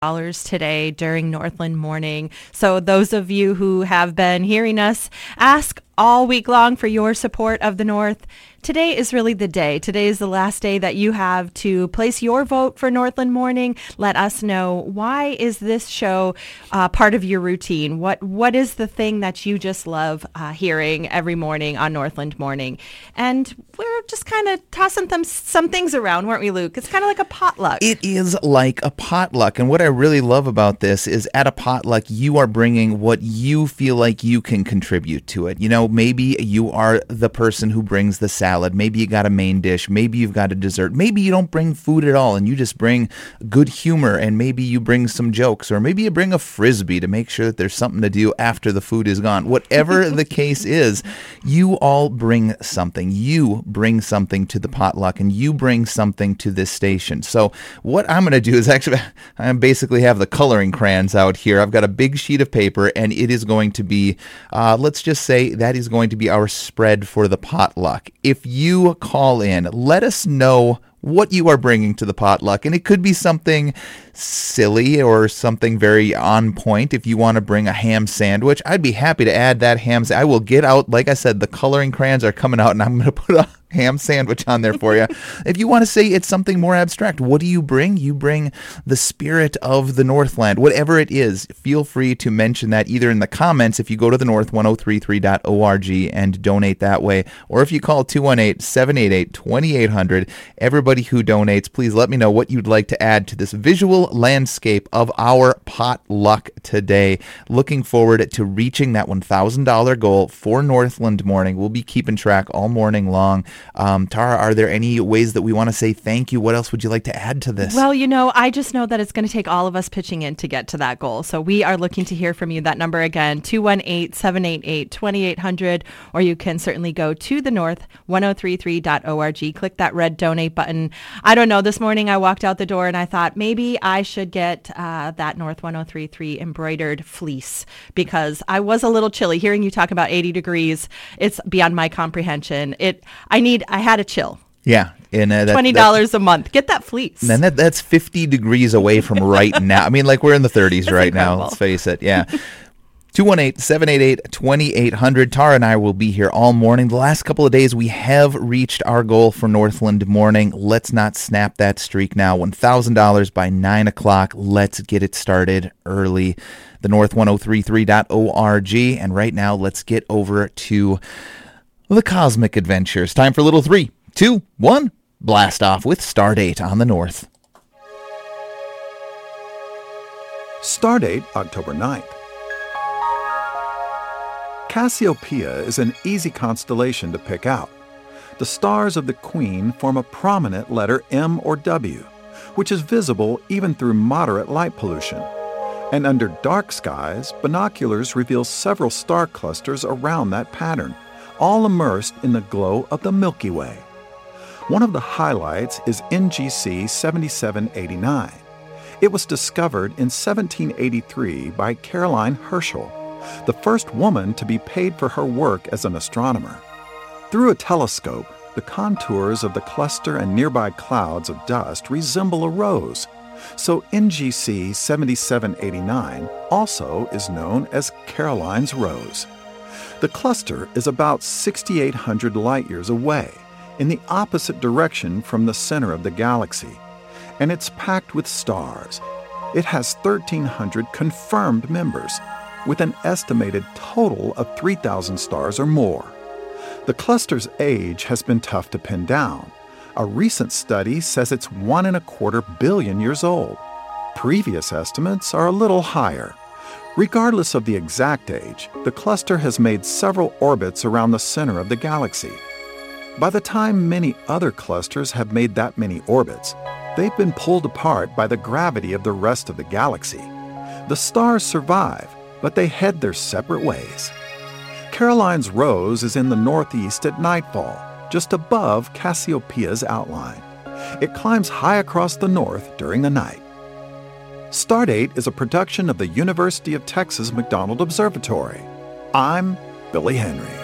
today during Northland Morning. So those of you who have been hearing us ask all week long for your support of the North, today is really the day. Today is the last day that you have to place your vote for Northland Morning. Let us know, why is this show part of your routine? What is the thing that you just love hearing every morning on Northland Morning? And we're just kind of tossing some things around, weren't we, Luke? It's kind of like a potluck. It is like a potluck. And what I really love about this is at a potluck, you are bringing what you feel like you can contribute to it. You know, maybe you are the person who brings the salad. Maybe you got a main dish. Maybe you've got a dessert. Maybe you don't bring food at all and you just bring good humor, and maybe you bring some jokes, or maybe you bring a Frisbee to make sure that there's something to do after the food is gone. Whatever the case is, you all bring something. You bring something to the potluck, and you bring something to this station. So what I'm going to do is actually, I basically have the coloring crayons out here. I've got a big sheet of paper, and it is going to be, let's just say that is going to be our spread for the potluck. If you call in, let us know what you are bringing to the potluck. And it could be something silly or something very on point. If you want to bring a ham sandwich, I'd be happy to add that ham. I will get out, like I said, the coloring crayons are coming out, and I'm going to put a ham sandwich on there for you. If you want to say it's something more abstract, what do you bring? You bring the spirit of the Northland. Whatever it is, feel free to mention that either in the comments if you go to thenorth1033.org and donate that way, or if you call 218-788-2800. Everybody who donates, please let me know what you'd like to add to this visual landscape of our potluck today. Looking forward to reaching that $1,000 goal for Northland Morning. We'll be keeping track all morning long. Tara, are there any ways that we want to say thank you? What else would you like to add to this? Well, you know, I just know that it's going to take all of us pitching in to get to that goal. So we are looking to hear from you. That number again, 218-788-2800, or you can certainly go to thenorth1033.org. Click that red donate button. I don't know, this morning I walked out the door and I thought maybe I should get that North 1033 embroidered fleece, because I was a little chilly. Hearing you talk about 80 degrees, it's beyond my comprehension. I had a chill. Yeah. And $20 a month. Get that fleece. And that's 50 degrees away from right now. I mean, like, we're in the 30s right incredible. now. Let's face it. Yeah. 218-788-2800. Tara and I will be here all morning. The last couple of days, we have reached our goal for Northland Morning. Let's not snap that streak now. $1,000 by 9 o'clock. Let's get it started early. Thenorth1033.org. And right now, let's get over to the Cosmic Adventures. Time for little 3, 2, 1. Blast off with Stardate on the North. Stardate, October 9th. Cassiopeia is an easy constellation to pick out. The stars of the Queen form a prominent letter M or W, which is visible even through moderate light pollution. And under dark skies, binoculars reveal several star clusters around that pattern, all immersed in the glow of the Milky Way. One of the highlights is NGC 7789. It was discovered in 1783 by Caroline Herschel, the first woman to be paid for her work as an astronomer. Through a telescope, the contours of the cluster and nearby clouds of dust resemble a rose. So NGC 7789 also is known as Caroline's Rose. The cluster is about 6,800 light-years away, in the opposite direction from the center of the galaxy, and it's packed with stars. It has 1,300 confirmed members, with an estimated total of 3,000 stars or more. The cluster's age has been tough to pin down. A recent study says it's 1.25 billion years old. Previous estimates are a little higher. Regardless of the exact age, the cluster has made several orbits around the center of the galaxy. By the time many other clusters have made that many orbits, they've been pulled apart by the gravity of the rest of the galaxy. The stars survive, but they head their separate ways. Caroline's Rose is in the northeast at nightfall, just above Cassiopeia's outline. It climbs high across the north during the night. Stardate is a production of the University of Texas McDonald Observatory. I'm Billy Henry.